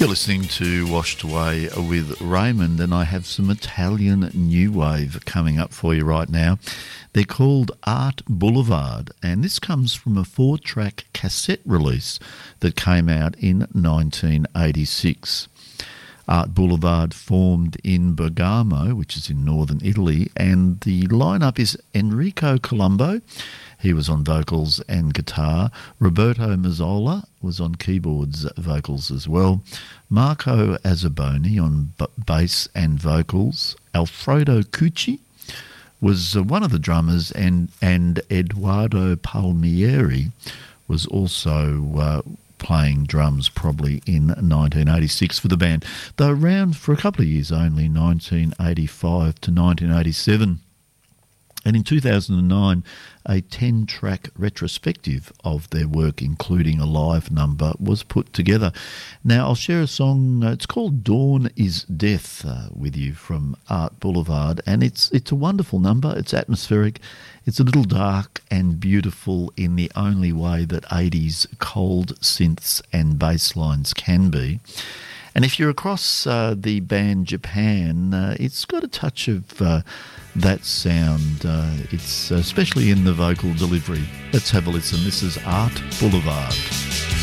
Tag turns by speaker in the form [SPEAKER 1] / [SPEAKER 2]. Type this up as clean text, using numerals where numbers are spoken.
[SPEAKER 1] You're listening to Washed Away with Raymond, and I have some Italian new wave coming up for you right now. They're called Art Boulevard, and this comes from a 4-track cassette release that came out in 1986. Art Boulevard formed in Bergamo, which is in northern Italy, and the lineup is Enrico Colombo. He was on vocals and guitar. Roberto Mazzola was on keyboards, vocals as well. Marco Azzaboni on bass and vocals. Alfredo Cucci was one of the drummers, and Eduardo Palmieri was also playing drums probably in 1986 for the band. They were around for a couple of years only, 1985 to 1987. And in 2009, a 10-track retrospective of their work, including a live number, was put together. Now, I'll share a song, it's called Dawn is Death, with you from Art Boulevard, and it's a wonderful number. It's atmospheric. It's a little dark and beautiful in the only way that 80s cold synths and bass lines can be. And if you're across the band Japan, it's got a touch of that sound. It's especially in the vocal delivery. Let's have a listen. This is Art Boulevard.